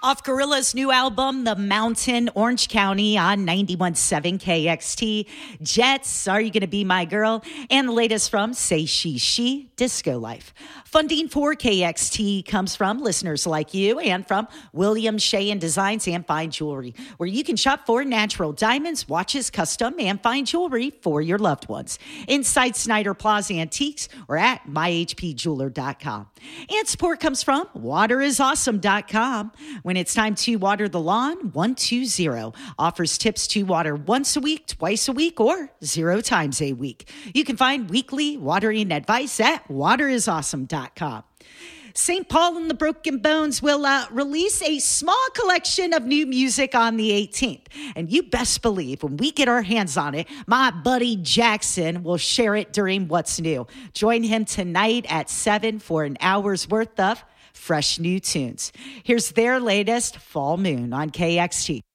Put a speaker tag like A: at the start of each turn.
A: Off Gorilla's new album, The Mountain, Orange County on 91.7 KXT. Jets, Are You Gonna Be My Girl? And the latest from Say She, Disco Life. Funding for KXT comes from listeners like you and from William Shea and Designs and Fine Jewelry, where you can shop for natural diamonds, watches, custom, and fine jewelry for your loved ones. Inside Snyder Plaza Antiques or at myhpjeweler.com. And support comes from waterisawesome.com. When it's time to water the lawn, 120 offers tips to water once a week, twice a week, or 0 times a week. You can find weekly watering advice at waterisawesome.com. St. Paul and the Broken Bones will release a small collection of new music on the 18th. And you best believe when we get our hands on it, my buddy Jackson will share it during What's New. Join him tonight at 7 for an hour's worth of fresh new tunes. Here's their latest Fall Moon on KXT.